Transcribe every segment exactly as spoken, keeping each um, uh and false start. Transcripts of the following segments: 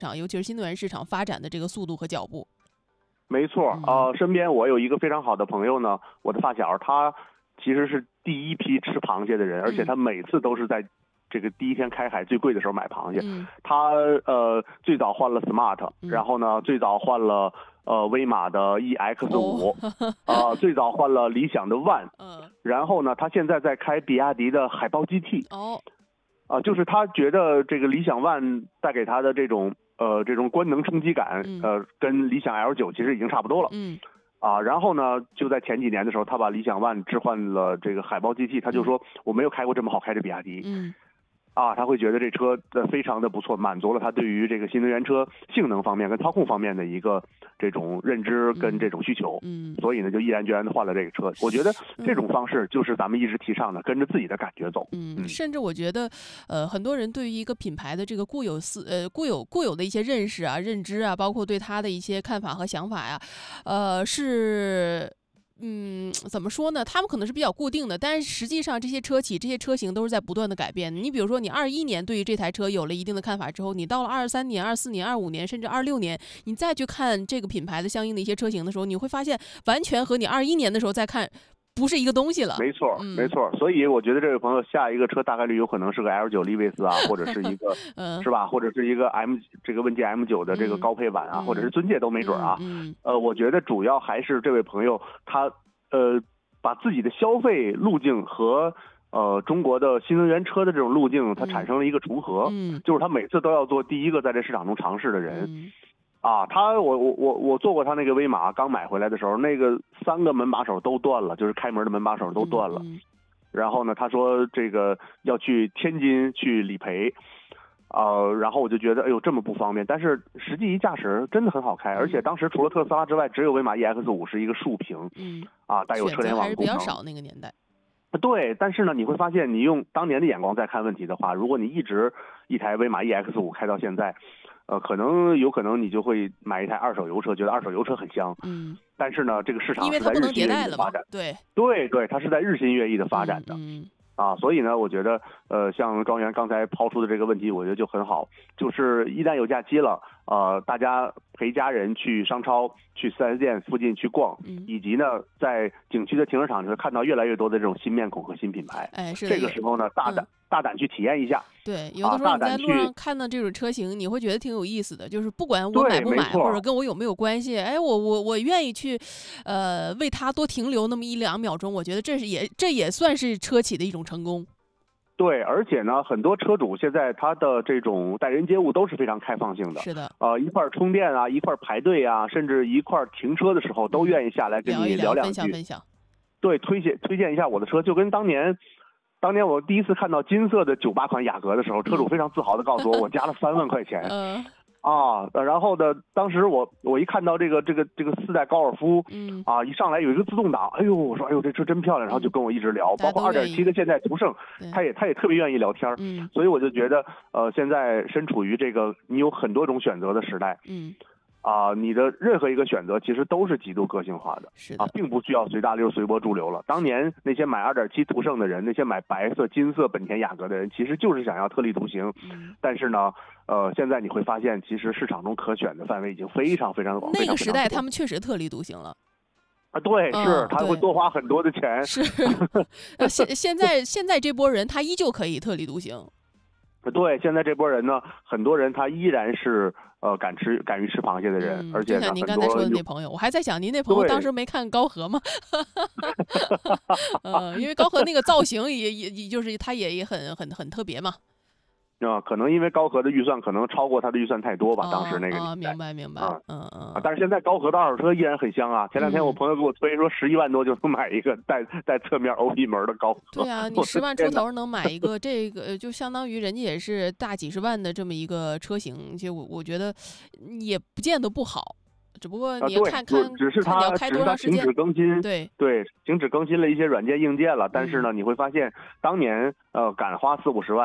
场，尤其是新能源市场发展的这个速度和脚步。 没错，呃，身边我有一个非常好的朋友呢，我的发小，他其实是第一批吃螃蟹的人，而且他每次都是在这个第一天开海最贵的时候买螃蟹。 嗯、 他呃最早换了 Smart，、嗯、然后呢最早换了呃威马的 E X 五、哦，呃最早换了理想的 One，、嗯、然后呢他现在在开比亚迪的海豹 G T。 哦， 啊、呃，就是他觉得这个理想 One 带给他的这种呃这种官能冲击感， 嗯、 呃跟理想 L 九其实已经差不多了。 嗯。 啊，然后呢，就在前几年的时候，他把理想 ONE 置换了这个海豹 G T， 他就说、嗯、我没有开过这么好开的比亚迪。 嗯。 啊，他会觉得这车呃非常的不错，满足了他对于这个新能源车性能方面跟操控方面的一个这种认知跟这种需求。 嗯。 所以呢，就毅然决然的换了这个车。我觉得这种方式就是咱们一直提倡的，跟着自己的感觉走。 嗯，嗯甚至我觉得，呃，很多人对于一个品牌的这个固有思呃固有固有的一些认识啊、认知啊，包括对他的一些看法和想法呀、啊，呃，是。嗯，怎么说呢？他们可能是比较固定的，但是实际上这些车企、这些车型都是在不断的改变。你比如说，你二一年对于这台车有了一定的看法之后，你到了二三年、二四年、二五年，甚至二六年，你再去看这个品牌的相应的一些车型的时候，你会发现完全和你二一年的时候再看不是一个东西了。 没错， 嗯、 没错。所以我觉得这位朋友下一个车大概率有可能是个 L 九 Levis 啊，或者是一个， 嗯、 是吧？或者是一个 M 这个问界 M 九的这个高配版啊， 嗯、 或者是尊界都没准啊。 嗯嗯、 呃，我觉得主要还是这位朋友他呃。把自己的消费路径和呃中国的新能源车的这种路径，它产生了一个重合， 嗯， 就是他每次都要做第一个在这市场中尝试的人。 嗯、 啊，他我我我我坐过他那个威马，刚买回来的时候，那个三个门把手都断了，就是开门的门把手都断了。 嗯嗯、 然后呢，他说这个要去天津去理赔。呃，然后我就觉得，哎呦，这么不方便。但是实际一驾驶真的很好开，而且当时除了特斯拉之外，只有威马 E X 五是一个竖屏， 嗯， 啊，带有车联网还是比较少那个年代。 对，但是呢，你会发现，你用当年的眼光再看问题的话，如果你一直一台威马 E X 五开到现在，呃，可能有可能你就会买一台二手油车，觉得二手油车很香。 嗯。 但是呢，这个市场因为是在日新月异的发展。 对对对，它是在日新月异的发展的。 嗯。嗯啊，所以呢，我觉得，呃，像庄园刚才抛出的这个问题，我觉得就很好，就是一旦有假期了，呃，大家陪家人去商超、去四 S 店附近去逛， 嗯、 以及呢，在景区的停车场，你会看到越来越多的这种新面孔和新品牌。 哎，是这个时候呢，大胆、嗯、大胆去体验一下。 对，有的时候你在路上看到这种车型，你会觉得挺有意思的，就是不管我买不买，或者跟我有没有关系，哎，我我我愿意去，呃，为它多停留那么一两秒钟，我觉得这是也这也算是车企的一种成功。 对，而且呢，很多车主现在他的这种待人接物都是非常开放性的。 是的， 呃，一块充电啊，一块排队啊，甚至一块停车的时候，都愿意下来跟你聊两句， 分享分享。 对，推荐推荐一下我的车，就跟当年，当年我第一次看到金色的九八款雅阁的时候，车主非常自豪的告诉我，我加了三万块钱。 嗯。 啊，然后呢，当时我我一看到这个这个这个四代高尔夫， 嗯， 啊，一上来有一个自动挡，哎呦，我说哎呦这车真漂亮，然后就跟我一直聊， 嗯、 包括二点七的现代途胜，他也他也特别愿意聊天， 嗯， 所以我就觉得呃现在身处于这个你有很多种选择的时代， 嗯。 啊、呃，你的任何一个选择其实都是极度个性化的， 是的啊，并不需要随大流随波逐流了。当年那些买二点七途胜的人，那些买白色、金色本田雅阁的人，其实就是想要特立独行。 嗯， 但是呢，呃，现在你会发现，其实市场中可选的范围已经非常非常广。 那个时代，他们确实特立独行了。 啊，对， 嗯、 是，他会多花很多的钱。 是，现现在现在这波人，他依旧可以特立独行。 对，现在这波人呢，很多人他依然是呃敢吃敢于吃螃蟹的人， 嗯、 而且就像您刚才说的那朋友，我还在想，您那朋友当时没看高和吗？呃，因为高和那个造型也也也就是他也也很很很特别嘛。 啊、嗯，可能因为高和的预算可能超过他的预算太多吧， 哦、 当时那个啊、哦，明白明白， 啊、 嗯嗯、 啊，但是现在高和的二手车依然很香啊。前两天我朋友给我推说十一万多就能买一个带带侧面 O P 门的高和。 对啊，你十万出头能买一个，这个就相当于人家也是大几十万的这么一个车型，其实我我觉得也不见得不好。只不过你看看， 啊、只是它只是它停止更新， 对对，停止更新了一些软件硬件了。但是呢， 嗯、 你会发现，当年呃敢花四五十万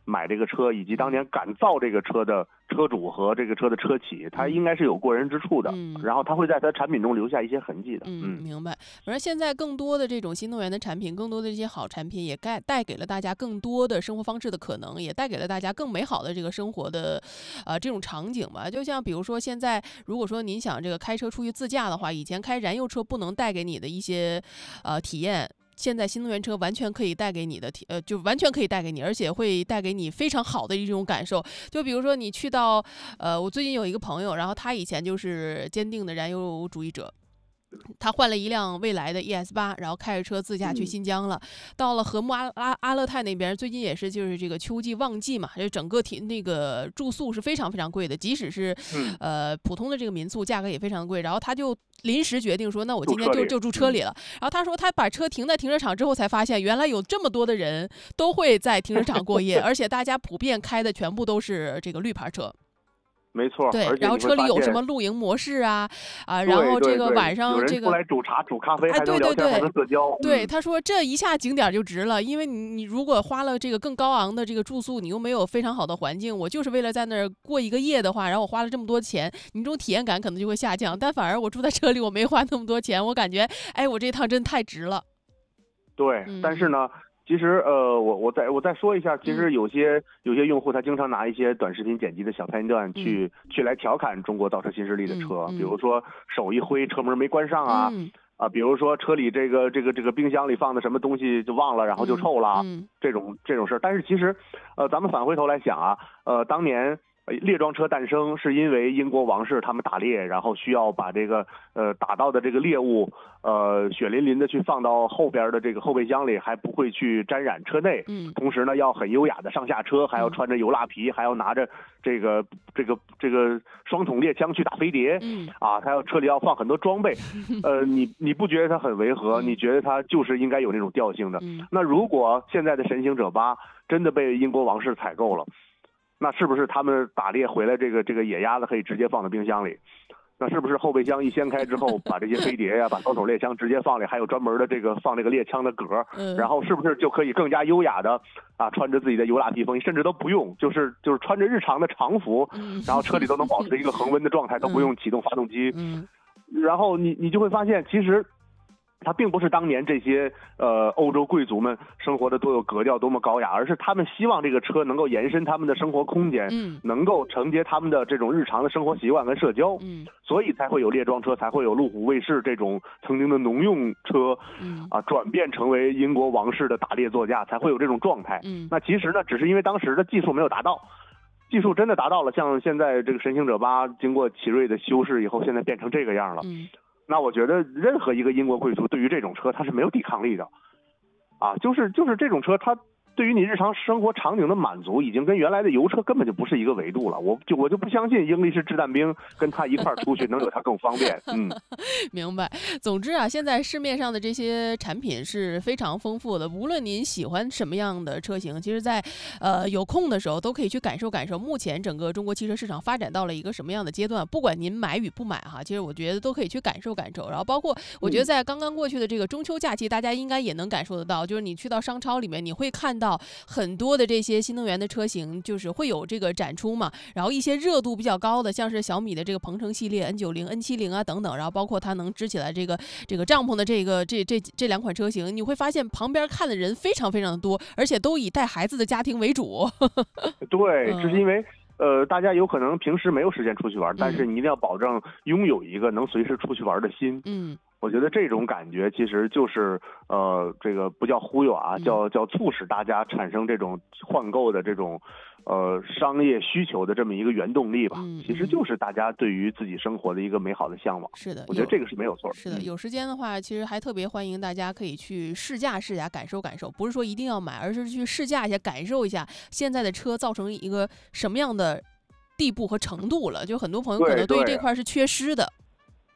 买这个车，以及当年敢造这个车的车主和这个车的车企，他应该是有过人之处的。 嗯， 然后他会在他产品中留下一些痕迹的。 嗯，明白。反正现在更多的这种新能源的产品，更多的这些好产品，也带带给了大家更多的生活方式的可能，也带给了大家更美好的这个生活的，呃，这种场景吧。就像比如说现在，如果说您想这个开车出去自驾的话，以前开燃油车不能带给你的一些，呃，体验。现在新能源车完全可以带给你的，呃，就完全可以带给你，而且会带给你非常好的一种感受。就比如说你去到，呃，我最近有一个朋友，然后他以前就是坚定的燃油主义者。他换了一辆蔚来的 E S 八，然后开着车自驾去新疆了。嗯、到了和睦阿阿阿勒泰那边，最近也是就是这个秋季旺季嘛，这整个体那个住宿是非常非常贵的，即使是、嗯、呃普通的这个民宿，价格也非常贵。然后他就临时决定说，那我今天就就住车里了。然后他说他把车停在停车场之后，才发现原来有这么多的人都会在停车场过夜，而且大家普遍开的全部都是这个绿牌车。 没错， 对，然后车里有什么露营模式啊啊，然后这个晚上这个有人出来煮茶煮咖啡，还能聊天还能社交。 对，他说这一下景点就值了，因为你你如果花了这个更高昂的这个住宿，你又没有非常好的环境，我就是为了在那儿过一个夜的话，然后我花了这么多钱，你这种体验感可能就会下降。但反而我住在车里，我没花那么多钱，我感觉哎，我这趟真太值了。 对， 嗯、 但是呢。其实，呃，我我再我再说一下，其实有些、嗯、有些用户他经常拿一些短视频剪辑的小片段去、嗯、去来调侃中国造车新势力的车， 嗯嗯、 比如说手一挥车门没关上啊， 嗯、 啊，比如说车里这个这个这个冰箱里放的什么东西就忘了，然后就臭了， 嗯嗯、 这种这种事儿。但是其实，呃，咱们返回头来想啊，呃，当年。猎装车诞生是因为英国王室他们打猎，然后需要把这个呃打到的这个猎物，呃血淋淋的去放到后边的这个后备箱里，还不会去沾染车内。 嗯。 同时呢，要很优雅的上下车，还要穿着油蜡皮，还要拿着这个这个这个双筒猎枪去打飞碟。 嗯。 啊，还有车里要放很多装备。呃，你你不觉得它很违和？你觉得它就是应该有那种调性的？ 嗯。 那如果现在的神行者八真的被英国王室采购了？那是不是他们打猎回来这个这个野鸭子可以直接放在冰箱里？那是不是后备箱一掀开之后，把这些飞碟呀、把双筒猎枪直接放里，还有专门的这个放这个猎枪的格，然后是不是就可以更加优雅的啊穿着自己的油蜡皮风衣，甚至都不用，就是就是穿着日常的常服，然后车里都能保持一个恒温的状态，都不用启动发动机。然后你你就会发现，其实。它并不是当年这些呃欧洲贵族们生活的多有格调多么高雅，而是他们希望这个车能够延伸他们的生活空间， 嗯， 能够承接他们的这种日常的生活习惯跟社交， 嗯， 所以才会有猎装车，才会有路虎卫士这种曾经的农用车， 嗯啊转变成为英国王室的打猎座驾，才会有这种状态。 嗯， 那其实呢，只是因为当时的技术没有达到。技术真的达到了，像现在这个神行者八经过奇瑞的修饰以后，现在变成这个样了。 嗯。 那我觉得任何一个英国贵族对于这种车他是没有抵抗力的，啊，就是就是这种车它对于你日常生活场景的满足，已经跟原来的油车根本就不是一个维度了。我就我就不相信英力士掷弹兵跟他一块儿出去能有他更方便。嗯， 明白。总之啊，现在市面上的这些产品是非常丰富的，无论您喜欢什么样的车型，其实在呃有空的时候都可以去感受感受。目前整个中国汽车市场发展到了一个什么样的阶段？不管您买与不买哈，其实我觉得都可以去感受感受。然后包括我觉得在刚刚过去的这个中秋假期，大家应该也能感受得到，就是你去到商超里面，你会看到。很多的这些新能源的车型就是会有这个展出嘛，然后一些热度比较高的，像是小米的这个鹏程系列 N 九十、N 七十 啊等等，然后包括它能支起来这个这个帐篷的这个这这这两款车型，你会发现旁边看的人非常非常的多，而且都以带孩子的家庭为主。 对，这是因为。呃，大家有可能平时没有时间出去玩，但是你一定要保证拥有一个能随时出去玩的心。 嗯， 我觉得这种感觉其实就是呃，这个不叫忽悠啊，叫叫促使大家产生这种换购的这种呃商业需求的这么一个原动力吧。 嗯， 其实就是大家对于自己生活的一个美好的向往。 是的， 我觉得这个是没有错。 是的，有时间的话，其实还特别欢迎大家可以去试驾试驾，感受感受。不是说一定要买，而是去试驾一下，感受一下现在的车造成一个什么样的地步和程度了。就很多朋友可能对于这块是缺失的。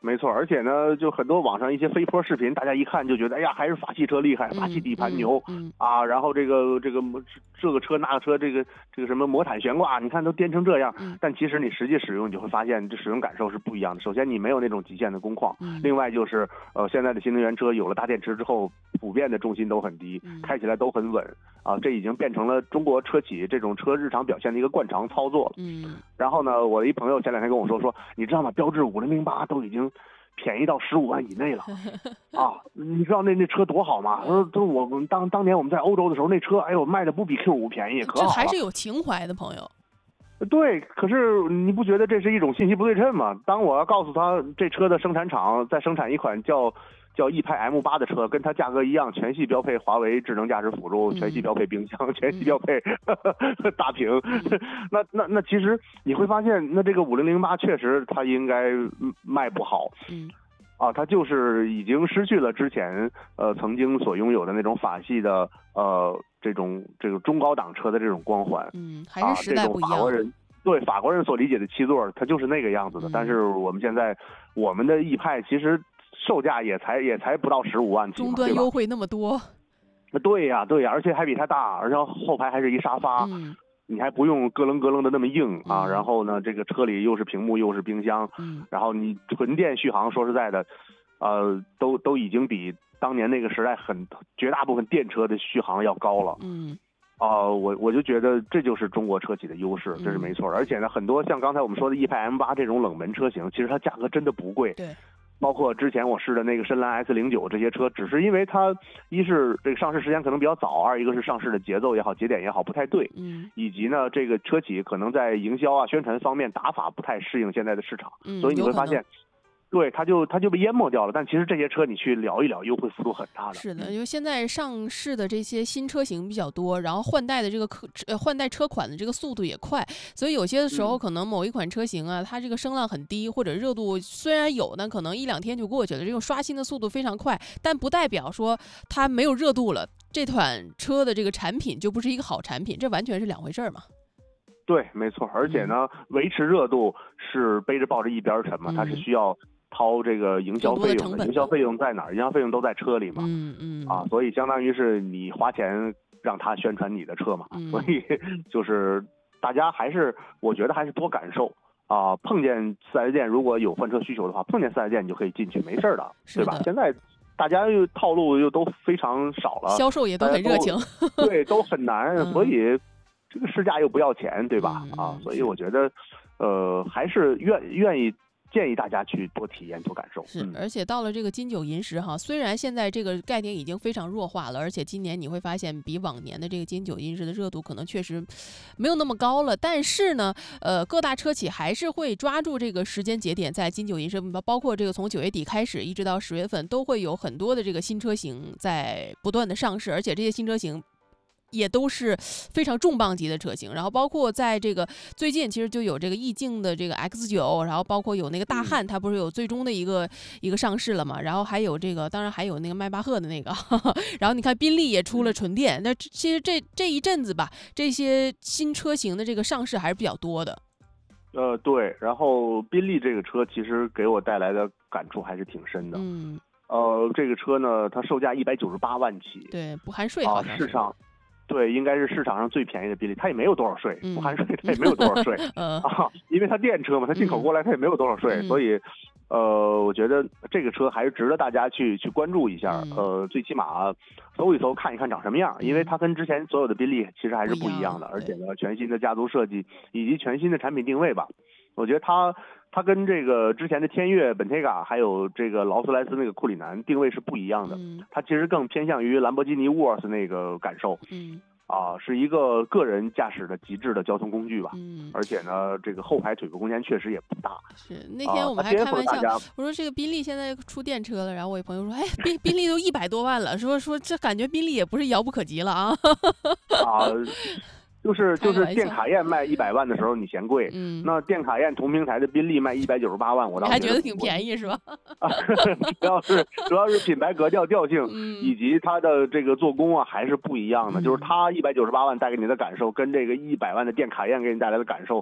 没错，而且呢，就很多网上一些飞坡视频，大家一看就觉得，哎呀，还是法系车厉害，法系底盘牛、 嗯嗯、 啊，然后这个这个这个车那个车，这个这个什么魔毯悬挂，你看都颠成这样。 嗯、 但其实你实际使用，你就会发现这使用感受是不一样的。首先，你没有那种极限的工况， 嗯、 另外就是呃，现在的新能源车有了大电池之后，普遍的重心都很低， 嗯、 开起来都很稳啊，这已经变成了中国车企这种车日常表现的一个惯常操作了。 嗯， 然后呢，我的一朋友前两天跟我说说，你知道吗？标致五零零八都已经便宜到十五万以内了啊！你知道那那车多好吗？说都我们当当年我们在欧洲的时候，那车哎呦卖的不比 Q 五便宜，可好了。 这还是有情怀的朋友。 对，可是你不觉得这是一种信息不对称吗？当我要告诉他这车的生产厂在生产一款叫叫易派 M 八的车，跟它价格一样，全系标配华为智能驾驶辅助，全系标配冰箱，嗯、全系标配呵呵大屏。嗯、那那那其实你会发现，那这个五零零八确实它应该卖不好。 嗯。 啊，它就是已经失去了之前呃曾经所拥有的那种法系的呃这种这个中高档车的这种光环。 嗯，还是时代不一样。 啊、这种法国人对法国人所理解的七座，它就是那个样子的。嗯、但是我们现在我们的 E 派其实售价也才也才不到十五万起， 终端优惠那么多。 对呀、啊、对呀、啊，而且还比它大，而且后排还是一沙发。 嗯。 你还不用咯楞咯楞的那么硬啊， 嗯、 然后呢，这个车里又是屏幕又是冰箱， 嗯、 然后你纯电续航，说实在的，呃，都都已经比当年那个时代很绝大部分电车的续航要高了。 嗯， 啊、呃，我我就觉得这就是中国车企的优势，这是没错。嗯、而且呢，很多像刚才我们说的 E 派 M 八这种冷门车型，其实它价格真的不贵。 对。 包括之前我试的那个深蓝 S 零九这些车，只是因为它一是这个上市时间可能比较早，二一个是上市的节奏也好，节点也好不太对， 嗯， 以及呢这个车企可能在营销啊宣传方面打法不太适应现在的市场， 嗯、 所以你会发现。对，它就它就被淹没掉了。但其实这些车你去聊一聊，优惠幅度很大的。 是的，因为现在上市的这些新车型比较多，然后换代的这个客呃换代车款的这个速度也快，所以有些时候可能某一款车型啊，它这个声浪很低，或者热度虽然有，但可能一两天就过去了。这种刷新的速度非常快，但不代表说它没有热度了，这款车的这个产品就不是一个好产品，这完全是两回事嘛。 对，没错。而且呢，嗯、维持热度是背着抱着一边沉嘛， 嗯、 它是需要。掏这个营销费用的，营销费用在哪儿？营销费用都在车里嘛， 嗯嗯啊，所以相当于是你花钱让他宣传你的车嘛， 嗯、 所以就是大家还是我觉得还是多感受啊，碰见四 S 店如果有换车需求的话，碰见四 S 店你就可以进去，没事的，对吧？现在大家又套路又都非常少了， 销售也都很热情， 对，都很难， 嗯、 所以这个试驾又不要钱，对吧？ 嗯、 啊，所以我觉得呃还是愿愿意。建议大家去多体验、多感受。 是， 嗯、 而且到了这个金九银十哈，虽然现在这个概念已经非常弱化了，而且今年你会发现比往年的这个金九银十的热度可能确实没有那么高了。但是呢，呃，各大车企还是会抓住这个时间节点，在金九银十，包括这个从九月底开始一直到十月份，都会有很多的这个新车型在不断的上市，而且这些新车型。也都是非常重磅级的车型，然后包括在这个最近其实就有这个意境的这个 X 九，然后包括有那个大汉，它不是有最终的一个一个上市了嘛？然后还有这个，当然还有那个迈巴赫的那个，呵呵然后你看宾利也出了纯电，那其实这这一阵子吧，这些新车型的这个上市还是比较多的。 呃，对，然后宾利这个车其实给我带来的感触还是挺深的。 嗯， 呃，这个车呢，它售价一百九十八万起， 对，不含税好像是。 啊，市场。对，应该是市场上最便宜的宾利，它也没有多少税， 嗯、 不含税，它也没有多少税、 嗯、 啊，因为它电车嘛，它进口过来它也没有多少税， 嗯、 所以，呃，我觉得这个车还是值得大家去去关注一下， 嗯、 呃，最起码搜一搜看一看长什么样，因为它跟之前所有的宾利其实还是不一样的，而且呢，全新的家族设计以及全新的产品定位吧，我觉得它。它跟这个之前的天越、本特嘎还有这个劳斯莱斯那个库里南定位是不一样的， 嗯、 它其实更偏向于兰博基尼沃斯那个感受， 嗯。 啊，是一个个人驾驶的极致的交通工具吧。 嗯， 而且呢，这个后排腿部空间确实也不大。 是那天我们还开玩笑， 啊、 我说这个宾利现在出电车了，然后我一朋友说，哎，宾宾利都一百多万了，说说这感觉宾利也不是遥不可及了啊。 啊。就是就是电卡宴卖一百万的时候你嫌贵， 嗯， 那电卡宴同平台的宾利卖一百九十八万，我倒还觉得挺便宜是吧？ 主要是主要是品牌格调调性， 嗯， 以及它的这个做工啊还是不一样的， 嗯、 就是它一百九十八万带给你的感受，跟这个一百万的电卡宴给你带来的感受。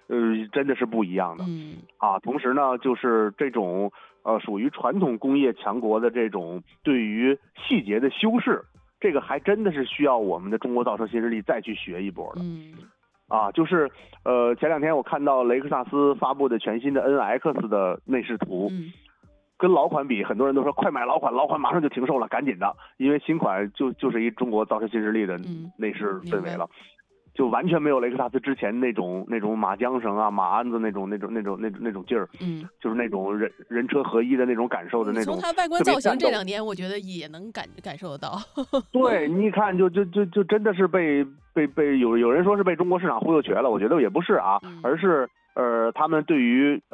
呃，真的是不一样的。 嗯啊，同时呢，就是这种呃属于传统工业强国的这种对于细节的修饰，这个还真的是需要我们的中国造车新势力再去学一波的。 嗯啊，就是呃前两天我看到雷克萨斯发布的全新的 N X 的内饰图。 嗯跟老款比，很多人都说快买老款，老款马上就停售了，赶紧的，因为新款就就是一中国造车新势力的内饰氛围了，就完全没有雷克萨斯之前那种那种马缰绳啊、马鞍子那种那种那种那种那种劲儿， 嗯， 就是那种人人车合一的那种感受的那种。 从它外观造型这两年，我觉得也能感感受得到。 对，你一看就就就就真的是被被被有有人说是被中国市场忽悠瘸了，我觉得也不是啊， 嗯、 而是呃他们对于